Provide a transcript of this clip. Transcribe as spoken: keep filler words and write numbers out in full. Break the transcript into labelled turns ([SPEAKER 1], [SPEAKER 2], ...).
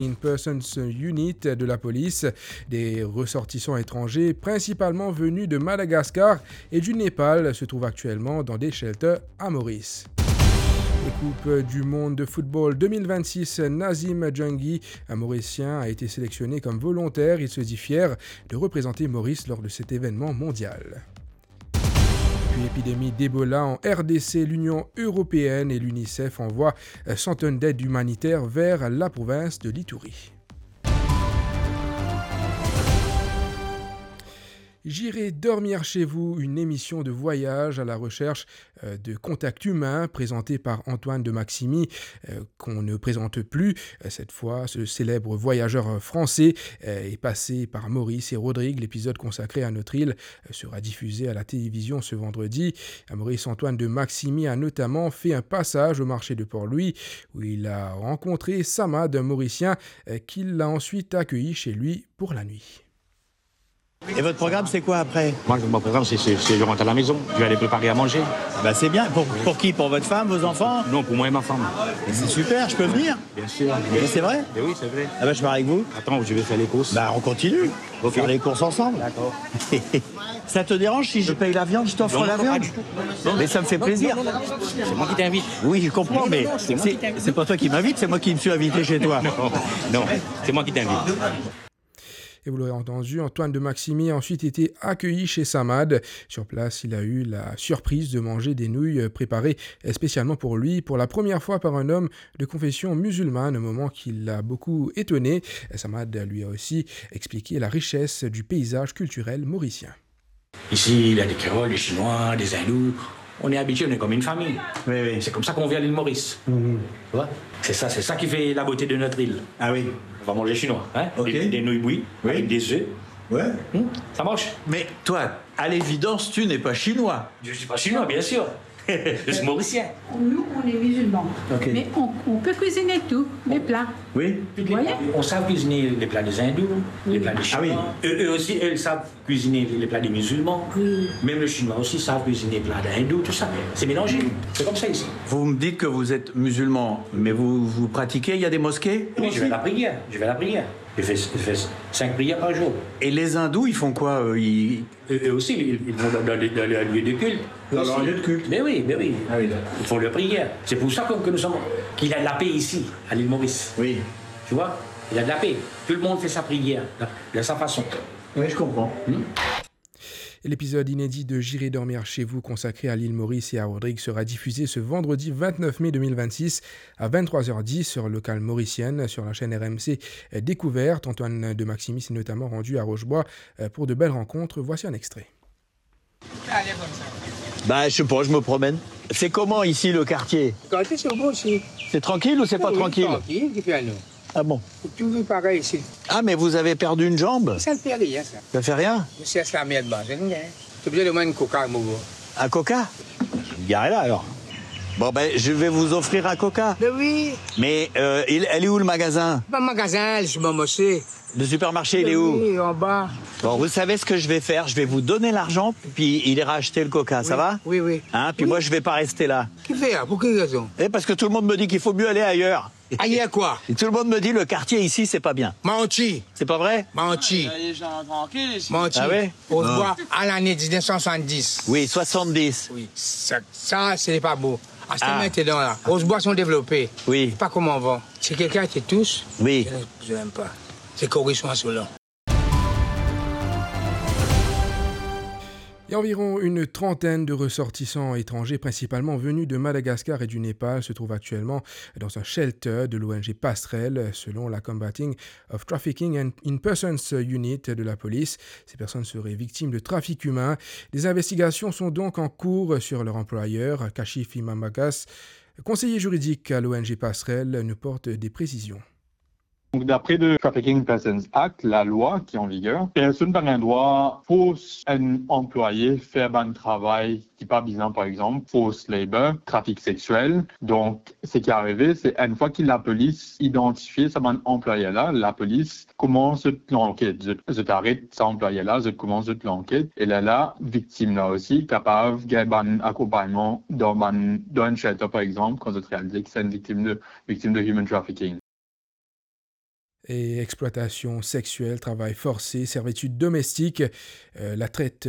[SPEAKER 1] In Persons Unit de la police, des ressortissants étrangers, principalement venus de Madagascar et du Népal, se trouvent actuellement dans des shelters à Maurice. Les Coupes du monde de football deux mille vingt-six, Nazim Djangui, un Mauricien, a été sélectionné comme volontaire. Il se dit fier de représenter Maurice lors de cet événement mondial. Puis épidémie d'Ebola en R D C, l'Union européenne et l'UNICEF envoient cent tonnes d'aide humanitaire vers la province de l'Ituri. J'irai dormir chez vous, une émission de voyage à la recherche euh, de contacts humains présentée par Antoine de Maximi, euh, qu'on ne présente plus. Euh, cette fois, ce célèbre voyageur français euh, est passé par Maurice et Rodrigue. L'épisode consacré à notre île euh, sera diffusé à la télévision ce vendredi. À Maurice, Antoine de Maximi a notamment fait un passage au marché de Port-Louis où il a rencontré Samad, un Mauricien, euh, qui l'a ensuite accueilli chez lui pour la nuit.
[SPEAKER 2] Et votre programme, c'est quoi après?
[SPEAKER 3] Moi, mon programme, c'est, c'est, c'est je rentre à la maison. Je vais aller préparer à manger.
[SPEAKER 2] Bah c'est bien. Pour, pour qui? Pour votre femme, vos enfants?
[SPEAKER 3] Non, pour moi et ma femme.
[SPEAKER 2] Et c'est super, je peux venir?
[SPEAKER 3] Bien sûr.
[SPEAKER 2] Et c'est vrai?
[SPEAKER 3] Et oui, c'est vrai.
[SPEAKER 2] Ah bah je pars avec vous.
[SPEAKER 3] Attends, je vais faire les courses.
[SPEAKER 2] Bah on continue. On va
[SPEAKER 3] Ok.
[SPEAKER 2] faire les courses ensemble.
[SPEAKER 3] D'accord.
[SPEAKER 2] Ça te dérange si je paye la viande, je t'offre
[SPEAKER 3] Non,
[SPEAKER 2] la
[SPEAKER 3] non,
[SPEAKER 2] viande?
[SPEAKER 3] pas du tout.
[SPEAKER 2] Mais ça me fait plaisir.
[SPEAKER 3] Non, non, non, non, c'est moi qui t'invite.
[SPEAKER 2] Oui, je comprends,
[SPEAKER 3] Non,
[SPEAKER 2] mais
[SPEAKER 3] non, non, c'est moi
[SPEAKER 2] c'est
[SPEAKER 3] qui t'invite.
[SPEAKER 2] c'est pas toi qui m'invite, c'est moi qui me suis invité chez toi.
[SPEAKER 3] Non, non, c'est moi qui t'invite.
[SPEAKER 1] Et vous l'aurez entendu, Antoine de Maximi a ensuite été accueilli chez Samad. Sur place, il a eu la surprise de manger des nouilles préparées spécialement pour lui, pour la première fois par un homme de confession musulmane, un moment qui l'a beaucoup étonné. Samad lui a aussi expliqué la richesse du paysage culturel mauricien.
[SPEAKER 3] Ici, il y a des Créoles, des Chinois, des Hindous. On est habitués, on est comme une famille.
[SPEAKER 2] Oui, oui.
[SPEAKER 3] C'est comme ça qu'on vit à l'île Maurice.
[SPEAKER 2] Mhm.
[SPEAKER 3] Tu vois? C'est ça, c'est ça qui fait la beauté de notre île.
[SPEAKER 2] Ah oui.
[SPEAKER 3] On va manger chinois, hein?
[SPEAKER 2] Ok.
[SPEAKER 3] Des, des nouilles bouillies,
[SPEAKER 2] Oui.
[SPEAKER 3] avec des œufs.
[SPEAKER 2] Ouais.
[SPEAKER 3] Hum, ça marche.
[SPEAKER 2] Mais toi, à l'évidence, tu n'es pas chinois.
[SPEAKER 3] Je suis pas chinois, bien sûr. Je suis mauricien.
[SPEAKER 4] Nous, on est musulmans.
[SPEAKER 2] Ok.
[SPEAKER 4] Mais on, on peut cuisiner tout, les plats.
[SPEAKER 2] Oui.
[SPEAKER 4] Vous voyez?
[SPEAKER 3] On sait cuisiner les plats des hindous, les plats des chinois.
[SPEAKER 2] Ah oui.
[SPEAKER 3] Eux, eux aussi, eux, ils savent cuisiner les plats des musulmans.
[SPEAKER 4] Oui.
[SPEAKER 3] Même les chinois aussi savent cuisiner les plats des hindous, tout ça. C'est mélangé. C'est comme ça ici.
[SPEAKER 2] Vous me dites que vous êtes musulman, mais vous, vous pratiquez, il y a des mosquées?
[SPEAKER 3] Oui, je vais à la prière. Je vais à la prière. Je fais, je fais cinq prières par jour.
[SPEAKER 2] Et les hindous, ils font quoi eux, ils...
[SPEAKER 3] Eux, eux aussi, ils, ils vont dans, dans, les- dans les lieux de culte. Eux
[SPEAKER 2] Dans leur
[SPEAKER 3] aussi.
[SPEAKER 2] lieu de culte.
[SPEAKER 3] Mais oui, mais oui.
[SPEAKER 2] Ah oui.
[SPEAKER 3] Ils font leur prière. C'est pour ça que, que nous sommes, qu'il y a de la paix ici, à l'île Maurice.
[SPEAKER 2] Oui.
[SPEAKER 3] Tu vois? Il y a de la paix. Tout le monde fait sa prière, de, de sa façon.
[SPEAKER 2] Oui, je comprends.
[SPEAKER 1] Et l'épisode inédit de J'irai dormir chez vous consacré à l'île Maurice et à Rodrigue sera diffusé ce vendredi vingt-neuf mai deux mille vingt-six à vingt-trois heures dix sur le local mauricienne sur la chaîne R M C Découverte. Antoine de Maximi s'est notamment rendu à Rochebois pour de belles rencontres. Voici un extrait.
[SPEAKER 2] Bah, je sais pas, je me promène. C'est comment ici le quartier?
[SPEAKER 5] Quartier, c'est bon aussi.
[SPEAKER 2] C'est tranquille ou c'est pas
[SPEAKER 5] Oui,
[SPEAKER 2] tranquille?
[SPEAKER 5] Tranquille, qui fait nous.
[SPEAKER 2] Ah bon?
[SPEAKER 5] Tout est pareil ici.
[SPEAKER 2] Ah, mais vous avez perdu une jambe?
[SPEAKER 5] Ça ne fait rien, ça.
[SPEAKER 2] Ça fait rien?
[SPEAKER 5] C'est la merde, bah, c'est rien. Tu as besoin de moins de coca, mon gars.
[SPEAKER 2] Un coca? Je vais me garer là alors. Bon, ben, je vais vous offrir un coca.
[SPEAKER 5] Mais oui,
[SPEAKER 2] Mais euh, il, elle est où le magasin?
[SPEAKER 5] pas magasin, je m'en mossé.
[SPEAKER 2] Le supermarché, il est où?
[SPEAKER 5] Oui, en bas.
[SPEAKER 2] Bon, vous savez ce que je vais faire? Je vais vous donner l'argent, puis il ira acheter le coca, ça
[SPEAKER 5] Oui,
[SPEAKER 2] va?
[SPEAKER 5] Oui, oui.
[SPEAKER 2] Hein? Puis
[SPEAKER 5] Oui.
[SPEAKER 2] moi, je vais pas rester là.
[SPEAKER 5] Qui fait, hein? Pour quelle raison?
[SPEAKER 2] Eh, parce que tout le monde me dit qu'il faut mieux aller ailleurs.
[SPEAKER 5] Ailleurs quoi?
[SPEAKER 2] Et tout le monde me dit le quartier ici, c'est pas bien.
[SPEAKER 5] Menti.
[SPEAKER 2] C'est pas vrai?
[SPEAKER 5] Menti.
[SPEAKER 6] Les gens tranquilles ici.
[SPEAKER 5] Menti.
[SPEAKER 2] Ah ouais?
[SPEAKER 5] On se
[SPEAKER 2] Ah.
[SPEAKER 5] voit à l'année dix-neuf cent soixante-dix.
[SPEAKER 2] Oui, soixante-dix.
[SPEAKER 5] Oui. Ça, ça c'est pas beau. À ce
[SPEAKER 2] Ah.
[SPEAKER 5] maintenant là, on se bois sont développés.
[SPEAKER 2] Oui.
[SPEAKER 5] Pas comme on vend. Si quelqu'un te touche,
[SPEAKER 2] Oui.
[SPEAKER 5] je n'aime pas. C'est corrigation à cela.
[SPEAKER 1] Et environ une trentaine de ressortissants étrangers, principalement venus de Madagascar et du Népal, se trouvent actuellement dans un shelter de l'O N G Passerelle, selon la Combating of Trafficking and in Persons Unit de la police. Ces personnes seraient victimes de trafic humain. Des investigations sont donc en cours sur leur employeur, Kashif Imamagas. Conseiller juridique à l'O N G Passerelle nous porte des précisions.
[SPEAKER 7] Donc, d'après le Trafficking Persons Act, la loi qui est en vigueur, personne par un droit force un employé faire un travail qui pas bien, par exemple, force labor, trafic sexuel. Donc, ce qui est arrivé, c'est une fois que la police identifie ce employé-là, la police commence l'enquête. Je, je t'arrête cet employé-là, je commence l'enquête. Et là, la victime-là aussi, capable d'avoir un accompagnement dans un, dans un shelter, par exemple, quand je réalise que c'est une victime de, victime de human trafficking.
[SPEAKER 1] Et exploitation sexuelle, travail forcé, servitude domestique, euh, la traite